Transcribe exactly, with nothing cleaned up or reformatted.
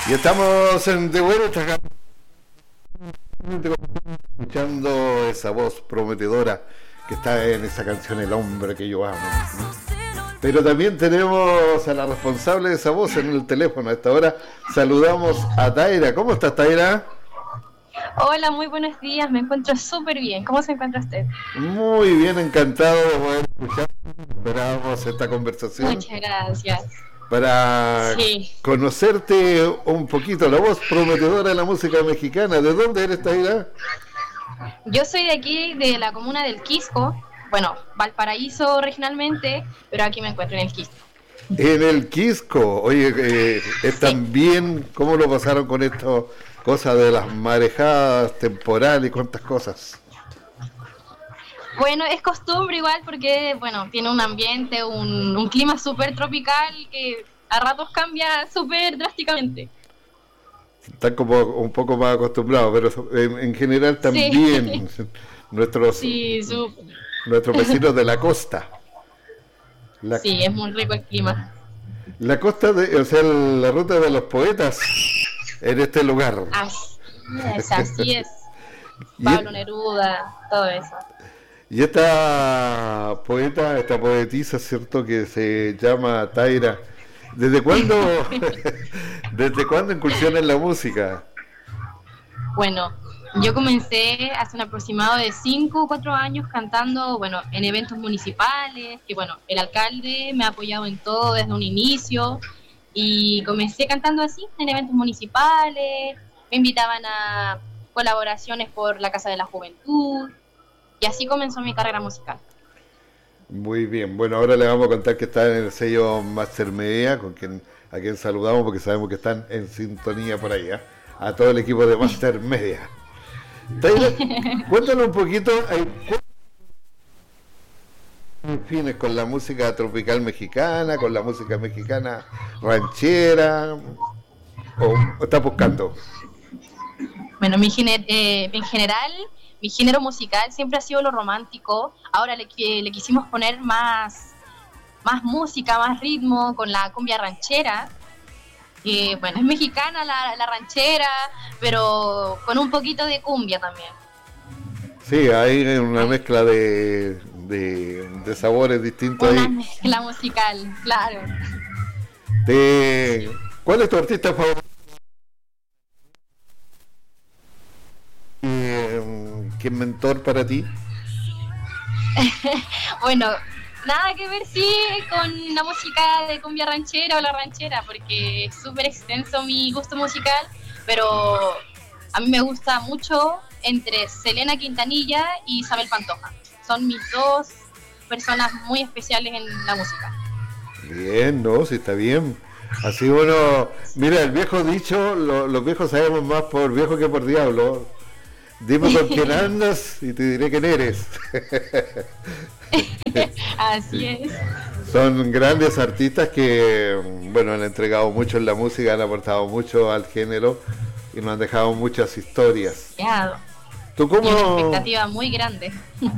Y estamos en, de vuelta escuchando esa voz prometedora que está en esa canción El hombre que yo amo. Pero también tenemos a la responsable de esa voz en el teléfono. A esta hora saludamos a Taira. ¿Cómo estás, Taira? Hola, muy buenos días. Me encuentro súper bien. ¿Cómo se encuentra usted? Muy bien, encantado de poder escuchar. Esperamos esta conversación. Muchas gracias. Para sí. conocerte un poquito, la voz prometedora de la música mexicana. ¿De dónde eres, Taira? Yo soy de aquí, de la comuna del Quisco. Bueno, Valparaíso originalmente, pero aquí me encuentro en el Quisco. En el Quisco. Oye, eh, es sí. también, ¿cómo lo pasaron con esto? Cosas de las marejadas temporales y cuántas cosas. Bueno, es costumbre igual porque, bueno, tiene un ambiente, un, un clima súper tropical que a ratos cambia súper drásticamente. Están como un poco más acostumbrados, pero en, en general también sí. nuestros, sí, su... nuestros vecinos de la costa. La, sí, es muy rico el clima. La costa, de, o sea, la ruta de los poetas en este lugar. Así es, así es. Pablo Neruda, todo eso. Y esta poeta, esta poetisa, ¿cierto? Que se llama Taira. ¿Desde cuándo, desde cuándo incursiona en la música? Bueno, yo comencé hace un aproximado de cinco o cuatro años cantando, bueno, en eventos municipales, que bueno, el alcalde me ha apoyado en todo desde un inicio, y comencé cantando así, en eventos municipales, me invitaban a colaboraciones por la Casa de la Juventud, y así comenzó mi carrera musical. Muy bien, bueno, ahora le vamos a contar que está en el sello Master Media, con quien, a quien saludamos porque sabemos que están en sintonía por ahí, ¿eh? A todo el equipo de Master Media. Taira, cuéntanos un poquito, ¿qué fines con la música tropical mexicana, con la música mexicana ranchera, o estás buscando? Bueno, mi gener- eh, en general... Mi género musical siempre ha sido lo romántico. Ahora le, le quisimos poner más, más música, más ritmo con la cumbia ranchera. Eh, bueno, es mexicana la, la ranchera, pero con un poquito de cumbia también. Sí, hay una mezcla de, de, de sabores distintos. Una ahí. mezcla musical, claro. De, ¿cuál es tu artista favorito? ¿Qué mentor para ti? Bueno, nada que ver sí con la música de cumbia ranchera o la ranchera, porque es súper extenso mi gusto musical, pero a mí me gusta mucho entre Selena Quintanilla y Isabel Pantoja. Son mis dos personas muy especiales en la música. Bien, no, sí está bien. Así bueno, mira, el viejo dicho, lo, los viejos sabemos más por viejo que por diablo. Dime con quién andas y te diré quién eres. Así es. Son grandes artistas que, bueno, han entregado mucho en la música, han aportado mucho al género y nos han dejado muchas historias. Claro. ¿Tú cómo? Y una expectativa muy grande.